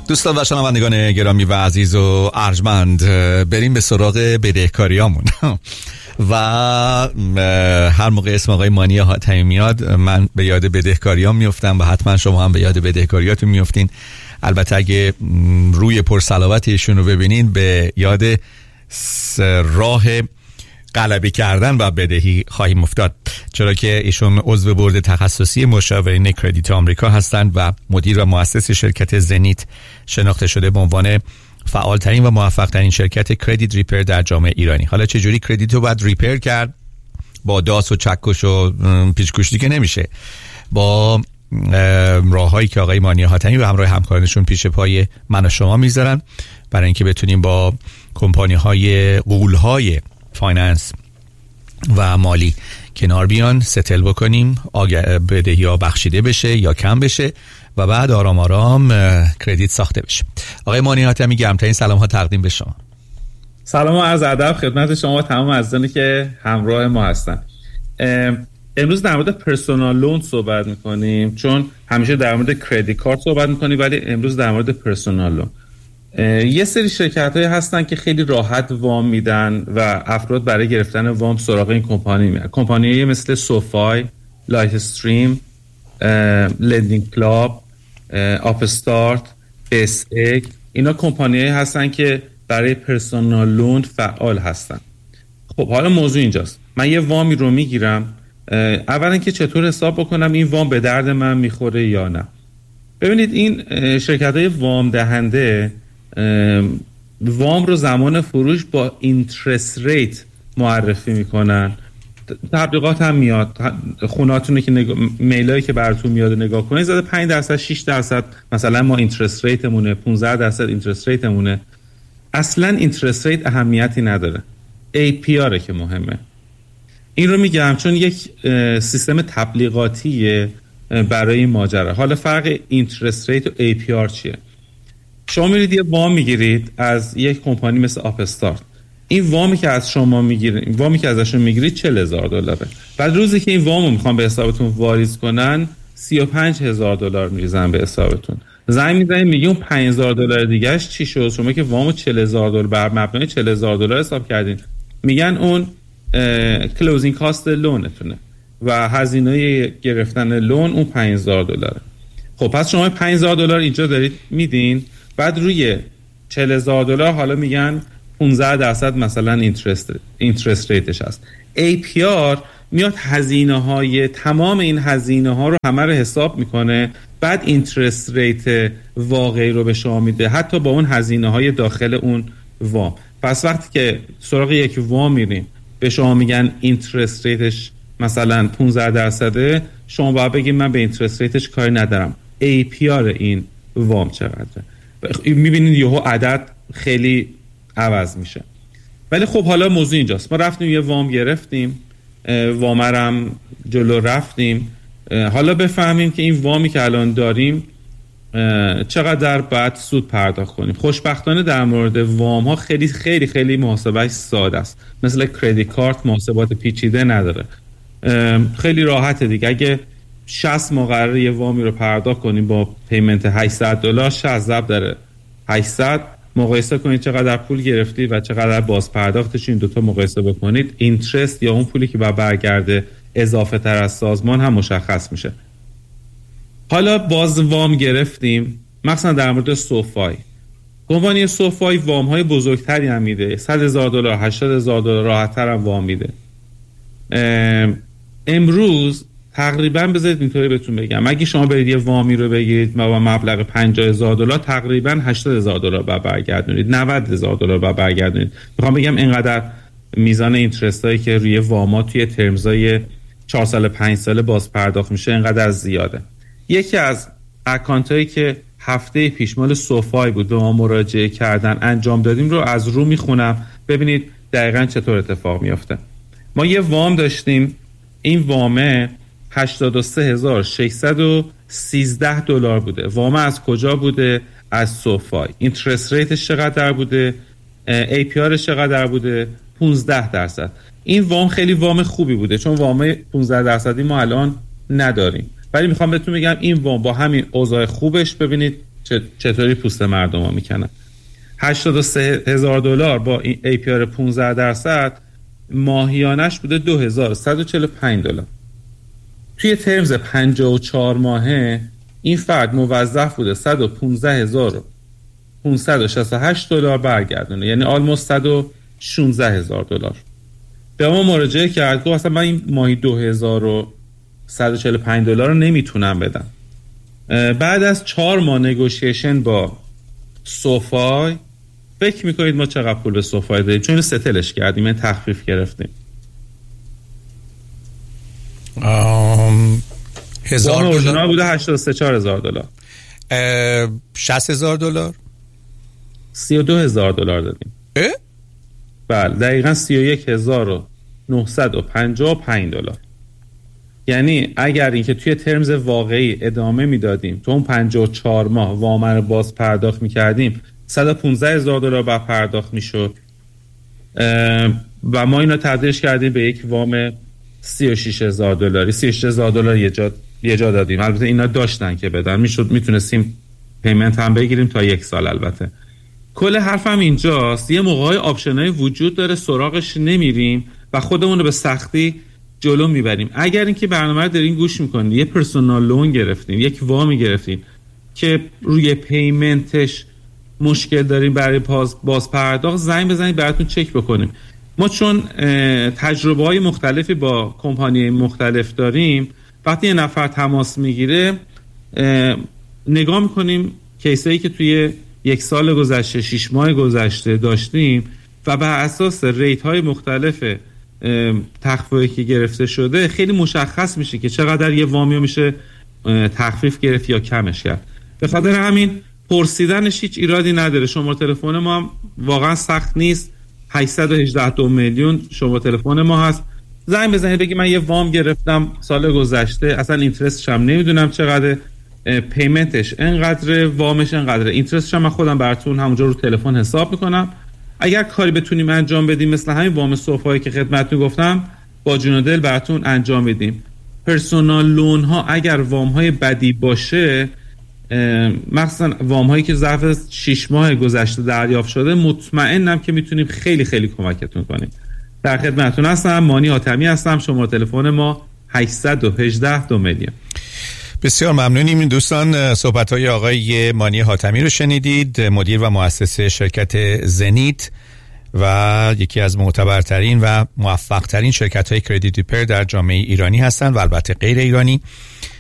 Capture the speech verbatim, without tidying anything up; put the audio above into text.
دوستان و شنوندگان گرامی و عزیز و ارجمند، بریم به سراغ بدهکاریامون. و هر موقع اسم آقای مانی حاتمی میاد من به یاد بدهکاریام میافتم و حتما شما هم به یاد بدهکاریاتون میافتین. البته اگه روی پرصلابت ایشون رو ببینین به یاد راه غلبه کردن و بدهی خواهیم افتاد، چرا که ایشون عضو بورد تخصصی مشاورین کردیت آمریکا هستند و مدیر و مؤسس شرکت زنیت شناخته شده به عنوان فعالترین و موفقترین شرکت کردیت ریپر در جامعه ایرانی. حالا چجوری کردیت رو باید ریپر کرد؟ با داس و چکش و پیچ‌کشی که نمیشه، با راههایی که آقای مانی حاتمی و همراه همکارانشون پیش پای من و شما میذارن برای اینکه بتونیم با کمپانی های غول های فایننس و مالی کنار بیان، ستل بکنیم، بدهی ها بخشیده بشه یا کم بشه و بعد آرام آرام کردیت ساخته بشه. آقای مانی حاتمی، گرمترین سلام ها تقدیم به شما. سلام و عرض ادب خدمت شما و تمام عزیزانی که همراه ما هستن. امروز در مورد پرسونال لون صحبت میکنیم، چون همیشه در مورد کردیت کارت صحبت میکنیم ولی امروز در مورد پرسونال لون. یه سری شرکت هایی هستن که خیلی راحت وام میدن و افراد برای گرفتن وام سراغ این کمپانی میرن. کمپانی مثل سوفای، لایت استریم، لندینگ کلاب، آپ استارت، بیس اگ، اینا کمپانی هستن که برای پرسونال لون فعال هستن. خب حالا موضوع اینجاست، من یه وامی رو میگیرم، اولا که چطور حساب بکنم این وام به درد من میخوره یا نه. ببینید این شرکت های وام دهنده وام رو زمان فروش با اینترست ریت معرفی میکنن. تبلیغات هم میاد، خوناتونه که نگاه... میلایی که براتون میاد نگاه کنید، زده پنج درصد شش درصد مثلا ما اینترست ریتمونه، پانزده درصد اینترست ریتمونه. اصلا اینترست ریت اهمیتی نداره، ای پی آر که مهمه. این رو میگم چون یک سیستم تبلیغاتیه برای این ماجرا. حالا فرق اینترست ریت و ای پی آر چیه؟ شما میرید یه وام میگیرید از یک کمپانی مثل آپ استارت. این وامی که از شما میگیرید، وامی که ازشون میگیرید چهل هزار دلاره. بعد روزی که این وامو میخوان به حسابتون واریز کنن سی و پنج هزار دلار میریزن به حسابتون. زنگ میزنید میگی اون پنج هزار دلار دیگه‌اش چی شد؟ شما که وامو چهل هزار دلار بر مبنای چهل هزار دلار حساب کردین. میگن اون کلوزینگ کاست لونتونه و هزینه گرفتن لون اون پنج هزار دلاره. خب پس شما پنج هزار دلار اینجا دارید میدین، بعد روی چهل هزار دلار حالا میگن پانزده درصد مثلا اینترست اینترست ریتش هست. ای پی آر میاد هزینه های تمام این هزینه ها رو همه رو حساب میکنه، بعد اینترست ریت واقعی رو به شما میده، حتی با اون هزینه های داخل اون وام. پس وقتی که سراغ یک وام میریم به شما میگن اینترست ریتش مثلا پانزده درصده، شما باید بگید من به اینترست ریتش کاری ندارم، ای پی آر این وام چقدره. میبینید یهو عدد خیلی عوض میشه. ولی خب حالا موضوع اینجاست، ما رفتیم یه وام گرفتیم، وامرم جلو رفتیم، حالا بفهمیم که این وامی که الان داریم چقدر باید سود پرداخت کنیم. خوشبختانه در مورد وام ها خیلی خیلی خیلی محاسبهش ساده است، مثل کردیت کارت محاسبات پیچیده نداره، خیلی راحته دیگه. اگه شصت ماه قراره یه وامی رو پرداخت کنیم با پیمنت هشتصد دلار، شصت ضرب در هشتصد مقایسه کنید چقدر پول گرفتی و چقدر باز پرداختش، این دوتا مقایسه بکنید، اینترست یا اون پولی که باید برگرده اضافه تر از سازمان هم مشخص میشه. حالا باز وام گرفتیم، مثلا در مورد سوفای، کمپانی سوفای وام های بزرگتری هم میده، صد هزار دلار، هشتاد هزار دلار راحت‌تر هم وام میده. امروز تقریبا بذارید اینطوری بهتون بگم، اگه شما برید یه وامی رو بگیرید با مبلغ پنجاه هزار دلار، تقریبا هشتاد هزار دلار بعد برگردونید، نود هزار دلار بعد برگردونید. میخوام بگم اینقدر میزان اینترست هایی که روی واما توی ترمزای چهار سال پنج سال باز پرداخت میشه اینقدر زیاده. یکی از اکانت هایی که هفته پیش مال سوفای بود به ما مراجعه کردن انجام دادیم رو از رو میخونم، ببینید دقیقاً چطور اتفاق میافته. ما یه وام داشتیم، این وامه هشتاد و سه هزار و ششصد و سیزده دلار بوده. وام از کجا بوده؟ از سوفای. اینترست ریتش چقدر بوده؟ ای پی آرش چقدر بوده؟ پانزده درصد. این وام خیلی وام خوبی بوده، چون وام پانزده درصدی ما الان نداریم، ولی میخوام بهتون بگم این وام با همین اوضاع خوبش ببینید چطوری پوست مردم ها میکنن. هشتاد و سه هزار دلار با ای پی آر پانزده درصد ماهیانش بوده دو هزار و صد و چهل و پنج دلار. توی ترمز پنجاه و چهار ماهه این فرد موظف بوده صد و پانزده هزار و پانصد و شصت و هشت دلار برگردونه، یعنی آلموست صد و شانزده هزار دلار. به ما مراجعه کرد گفت اصلا من این ماهی دو هزار و صد و چهل و پنج دلار رو نمیتونم بدم. بعد از چهار ماه نگوشیشن با سوفای فکر میکنید ما چقدر پول به سوفای دادیم؟ چون ستلش کردیم، این تخفیف گرفتیم. ام هزار دلار بوده هشتاد و سه چهار هزار دلار. شصت هزار دلار سی و دو هزار دلار دادیم. اه؟ بله دقیقا سی و یک هزار و نهصد و پنجاه و پنج دلار. یعنی اگر اینکه توی ترمز واقعی ادامه میدادیم تو اون پنجاه و چهار ماه وام رو باز پرداخت میکردیم صد و پانزده هزار دلار بعد پرداخت میشد و ما اینو تبدیلش کردیم به یک وام سی و شش هزار دلاری. سی و شش هزار دلار یه جا یه جا دادیم. البته اینا داشتن که بدن، میشد میتونستیم پیمنت هم بگیریم تا یک سال. البته کل حرفم اینجاست یه موقعای آپشنای وجود داره سراغش نمیریم و خودمون رو به سختی جلو میبریم. اگر اینکه برنامه رو دارین گوش میکنید یه پرسونال لون گرفتین، یک وامی گرفتین که روی پیمنتش مشکل داریم برای باز, باز پرداخت، زنگ بزنید براتون چک بکنیم. ما چون تجربه های مختلفی با کمپانی مختلف داریم، وقتی یه نفر تماس میگیره نگاه میکنیم کیسایی که توی یک سال گذشته شش ماه گذشته داشتیم و بر اساس ریت های مختلف تخفیفی که گرفته شده خیلی مشخص میشه که چقدر یه وامی میشه تخفیف گرفت یا کمش کرد. به خاطر همین پرسیدنش هیچ ایرادی نداره. شماره تلفن ما هم واقعا سخت نیست، هشتصد و هجده دو میلیون شماره تلفن ما هست. زنگ بزنید بگید من یه وام گرفتم سال گذشته، اصلا اینترستش هم نمیدونم چقدر، پیمنتش انقدر، وامش انقدر، اینترستش هم من خودم براتون همونجا رو تلفن حساب میکنم. اگر کاری بتونیم انجام بدیم مثل همین وام صوفایی که خدمتتون گفتم با جون و دل براتون انجام بدیم. پرسونال لون ها اگر وام های بدی باشه، مثلا وام هایی که ظرف شش ماه گذشته دریافت شده، مطمئنم که میتونیم خیلی خیلی کمکتون کنیم. در خدمتتون هستم، مانی حاتمی هستم. شماره تلفن ما هشتصد و هجده دو میلیون. بسیار ممنونیم. این دوستان صحبت‌های آقای مانی حاتمی رو شنیدید، مدیر و مؤسس شرکت زنیت و یکی از معتبرترین و موفق‌ترین شرکت‌های کردیت ریپر در جامعه ایرانی هستند و البته غیر ایرانی.